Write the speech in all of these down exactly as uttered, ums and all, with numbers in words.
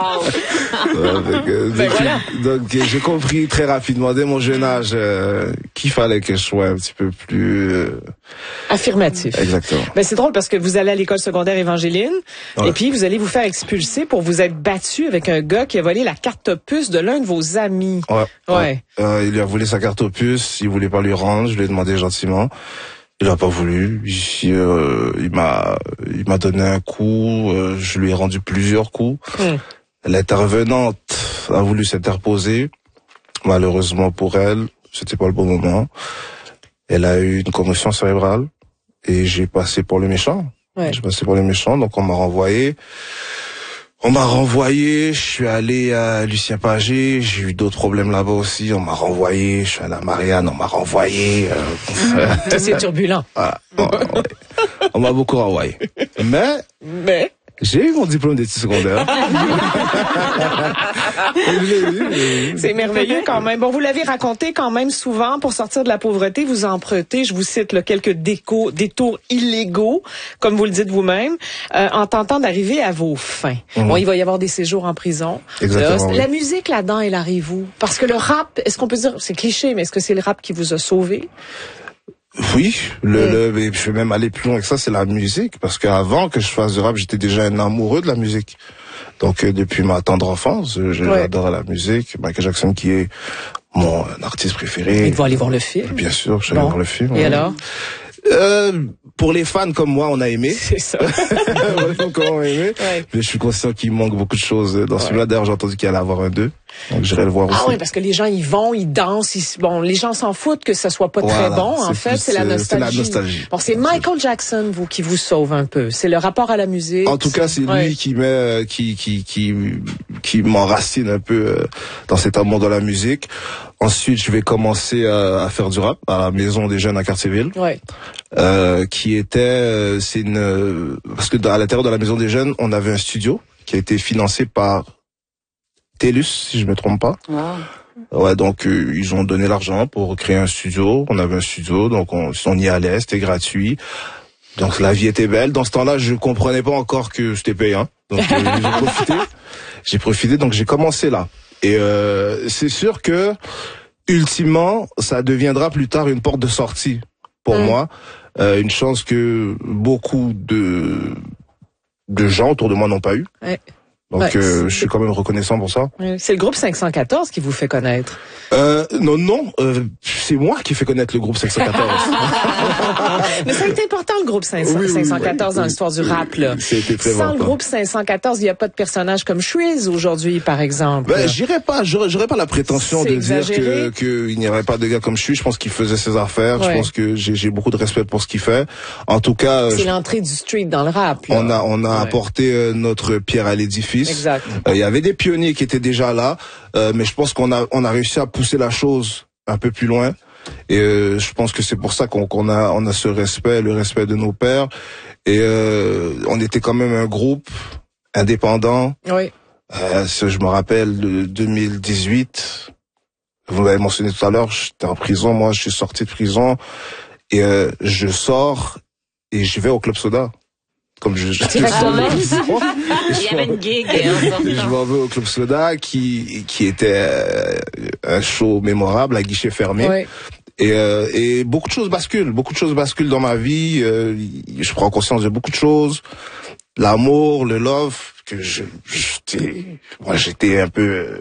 donc, euh, ben donc, voilà. donc j'ai compris très rapidement dès mon jeune âge euh, qu'il fallait que je sois un petit peu plus euh... affirmatif. Exactement. Ben c'est drôle parce que vous allez à l'école secondaire Évangéline ouais. et puis vous allez vous faire expulser pour vous être battu avec un gars qui a volé la carte opus de l'un de vos amis. Ouais. Ouais. ouais. Euh, il lui a volé sa carte opus, il voulait pas lui rendre, je lui ai demandé gentiment. Il a pas voulu. Il, euh, il m'a, il m'a donné un coup. Euh, je lui ai rendu plusieurs coups. Mm. L'intervenante a voulu s'interposer. Malheureusement pour elle, c'était pas le bon moment. Elle a eu une commotion cérébrale et j'ai passé pour le méchant. Ouais. J'ai passé pour le méchant, donc on m'a renvoyé. On m'a renvoyé, je suis allé à Lucien Pagé, j'ai eu d'autres problèmes là-bas aussi, on m'a renvoyé, je suis allé à Marianne, on m'a renvoyé. Euh... C'est turbulent. Voilà. On, on, on m'a beaucoup renvoyé. Mais, Mais, j'ai eu mon diplôme d'études secondaires. C'est merveilleux quand même. Bon, vous l'avez raconté quand même souvent, pour sortir de la pauvreté, vous empruntez, je vous cite là, quelques déco, détours illégaux, comme vous le dites vous-même, euh, en tentant d'arriver à vos fins. Mmh. Bon, il va y avoir des séjours en prison. Exactement, euh, oui. La musique là-dedans, elle arrive où? Parce que le rap, est-ce qu'on peut dire, c'est cliché, mais est-ce que c'est le rap qui vous a sauvé? Oui, le, mmh. le, je vais même aller plus loin que ça, c'est la musique, parce qu'avant que je fasse du rap, j'étais déjà un amoureux de la musique. Donc euh, depuis ma tendre enfance, j'adore ouais. la musique. Michael Jackson qui est mon artiste préféré. Et vous allez voir le film? Bien sûr, je suis allé bon. voir le film. Et ouais. alors? Euh, pour les fans comme moi, on a aimé. C'est ça. on a aimé. Ouais. Mais je suis conscient qu'il manque beaucoup de choses dans ce film-là. D'ailleurs, j'ai entendu qu'il allait avoir un deux. Donc, j'irai le voir aussi. Ah oui, parce que les gens, ils vont, ils dansent, ils, bon, les gens s'en foutent que ça soit pas voilà, très bon. En fait, c'est la nostalgie. C'est la nostalgie. Bon, c'est Michael Jackson, vous, qui vous sauve un peu. C'est le rapport à la musique. En tout cas, c'est ouais. lui qui met, qui, qui, qui, qui m'enracine un peu dans cet amour de la musique. Ensuite, je vais commencer à, à faire du rap à la Maison des Jeunes à Cartierville. Ouais. Euh, qui était, c'est une, parce que à l'intérieur de la Maison des Jeunes, on avait un studio qui a été financé par TELUS, si je me trompe pas. Wow. Ouais, donc euh, ils ont donné l'argent pour créer un studio. On avait un studio, donc on, on y allait, c'était gratuit. Donc la vie était belle. Dans ce temps-là, je comprenais pas encore que c'était payant. Donc euh, j'ai profité, j'ai profité. Donc j'ai commencé là. Et euh, c'est sûr que ultimement, ça deviendra plus tard une porte de sortie pour mmh. moi. Euh, une chance que beaucoup de de gens autour de moi n'ont pas eu. Ouais. Donc, ouais, euh, je suis quand même reconnaissant pour ça. C'est le groupe cinq cent quatorze qui vous fait connaître. Euh, non, non, euh, c'est moi qui fais connaître le groupe cinq cent quatorze. Mais ça a été important, le groupe cinq cent quatorze, oui, oui, oui, dans l'histoire du rap, là. C'était très Sans important. le groupe cinq cent quatorze, il n'y a pas de personnage comme Shreeze aujourd'hui, par exemple. Ben, j'irais pas, j'aurais, j'aurais pas la prétention de exagéré. dire que, que il n'y aurait pas de gars comme Shreeze. Je pense qu'il faisait ses affaires. Ouais. Je pense que j'ai, j'ai beaucoup de respect pour ce qu'il fait. En tout cas. C'est je... l'entrée du street dans le rap, là. On a, on a ouais. apporté euh, notre pierre à l'édifice. Exact. Euh, il y avait des pionniers qui étaient déjà là, euh, mais je pense qu'on a on a réussi à pousser la chose un peu plus loin. Et euh, je pense que c'est pour ça qu'on, qu'on a on a ce respect, le respect de nos pères. Et euh, on était quand même un groupe indépendant. Oui. Euh, je me rappelle de deux mille dix-huit. Vous m'avez mentionné tout à l'heure, j'étais en prison. Moi, je suis sorti de prison et euh, je sors et je vais au Club Soda. Comme je, je, je il y avait une gig. Je m'en vais au Club Soda qui qui était euh, un show mémorable à guichet fermé. Oui. Et, euh, et beaucoup de choses basculent, beaucoup de choses basculent dans ma vie. Euh, je prends conscience de beaucoup de choses, l'amour, le love. Que je, j'étais, moi j'étais un peu euh,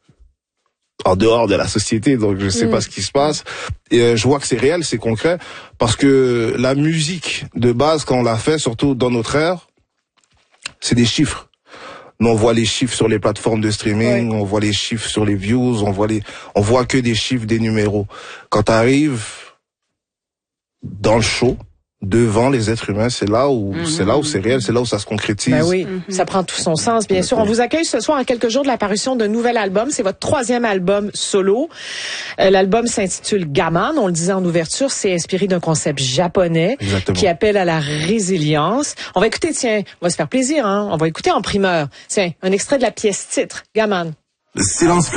en dehors de la société, donc je sais mmh. pas ce qui se passe. Et euh, je vois que c'est réel, c'est concret, parce que la musique de base, quand on l'a fait, surtout dans notre ère, c'est des chiffres. Nous, on voit les chiffres sur les plateformes de streaming, ouais. on voit les chiffres sur les views, on voit les, on voit que des chiffres, des numéros. Quand t'arrives dans le show, devant les êtres humains, c'est là où mmh. c'est là où c'est réel, c'est là où ça se concrétise. Ben oui, mmh. ça prend tout son sens, bien sûr. On vous accueille ce soir à quelques jours de la parution d'un nouvel album. C'est votre troisième album solo. Euh, l'album s'intitule Gaman. On le disait en ouverture, c'est inspiré d'un concept japonais Exactement. Qui appelle à la résilience. On va écouter, tiens, on va se faire plaisir, hein. On va écouter en primeur. Tiens, un extrait de la pièce titre, Gaman. Le silence